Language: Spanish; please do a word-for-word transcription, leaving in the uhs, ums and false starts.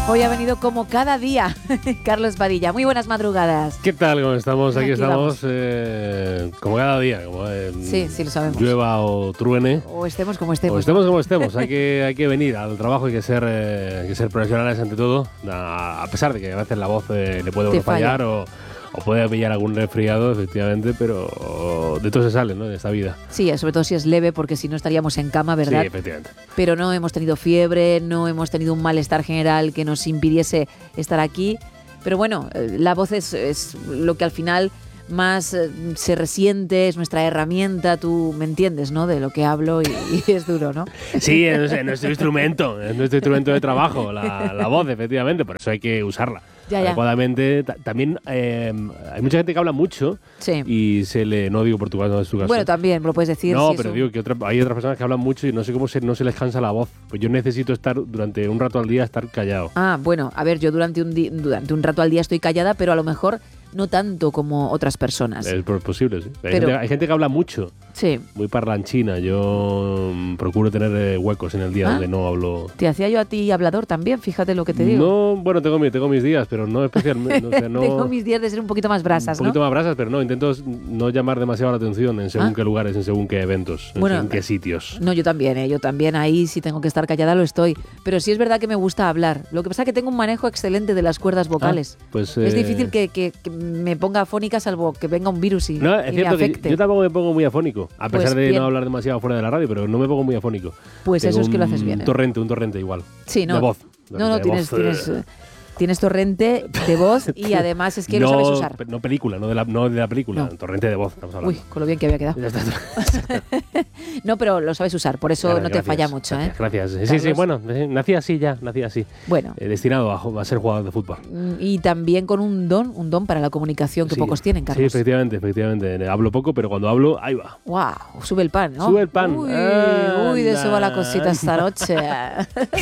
Hoy ha venido como cada día Carlos Padilla. Muy buenas madrugadas. ¿Qué tal? ¿Cómo estamos? Aquí, Aquí estamos eh, como cada día. Como, eh, sí, sí lo sabemos. Llueva o truene. O estemos como estemos. O estemos como estemos. Hay que, hay que venir al trabajo, hay que ser, eh, hay que ser profesionales ante todo. A, a pesar de que a veces la voz eh, le puede fallar o, o puede pillar algún resfriado, efectivamente, pero de todo se sale, ¿no? De esta vida. Sí, sobre todo si es leve, porque si no estaríamos en cama, ¿verdad? Sí, efectivamente. Pero no hemos tenido fiebre, no hemos tenido un malestar general que nos impidiese estar aquí. Pero bueno, la voz es, es lo que al final más se resiente, es nuestra herramienta, tú me entiendes, ¿no? De lo que hablo y, y es duro, ¿no? Sí, es, es nuestro instrumento, es nuestro instrumento de trabajo, la, la voz, efectivamente, por eso hay que usarla. Ya, ya. Adecuadamente. También eh, hay mucha gente que habla mucho sí. y se le... No digo Portugal, no es su caso. Bueno, también, lo puedes decir. No, si pero un... digo que otra, hay otras personas que hablan mucho y no sé cómo se, no se les cansa la voz. Pues yo necesito estar durante un rato al día, estar callado. Ah, bueno, a ver, yo durante un, di- durante un rato al día estoy callada, pero a lo mejor no tanto como otras personas. Es posible, sí. Hay, pero, gente, hay gente que habla mucho. Sí. Muy parlanchina. Yo um, procuro tener eh, huecos en el día ¿Ah? donde no hablo. Te hacía yo a ti hablador también, fíjate lo que te digo. No, bueno, tengo, mi, tengo mis días, pero no especialmente. No, o sea, no, tengo mis días de ser un poquito más brasas, ¿no? Un poquito ¿no? más brasas, pero no, intento no llamar demasiado la atención en según ¿Ah? qué lugares, en según qué eventos, en bueno, según qué sitios. No, yo también, ¿eh? yo también ahí si tengo que estar callada lo estoy. Pero sí es verdad que me gusta hablar. Lo que pasa es que tengo un manejo excelente de las cuerdas vocales. Ah, pues, es eh... difícil que, que, que me ponga afónica salvo que venga un virus y, no, es y cierto me afecte. Que yo tampoco me pongo muy afónico, a pesar pues de bien. no hablar demasiado fuera de la radio, pero no me pongo muy afónico. Pues tengo eso es que lo haces bien. Un ¿eh? torrente, un torrente igual. Sí, no. De voz. No, no, de tienes, voz, tienes, eh, tienes torrente de voz y además es que no, lo sabes usar. No película, no de la, no de la película, no. Torrente de voz, estamos hablando. Uy, con lo bien que había quedado. No, pero lo sabes usar, por eso claro, no gracias, te falla mucho. Gracias, ¿eh? gracias. Sí, Carlos. sí, bueno, nací así ya, nací así. Bueno. Eh, destinado a, a ser jugador de fútbol. Y también con un don, un don para la comunicación que sí, pocos tienen, Carlos. Sí, efectivamente, efectivamente. Hablo poco, pero cuando hablo, ahí va. ¡Wow! Sube el pan, ¿no? Sube el pan. Uy, ah, uy de eso va la cosita esta noche.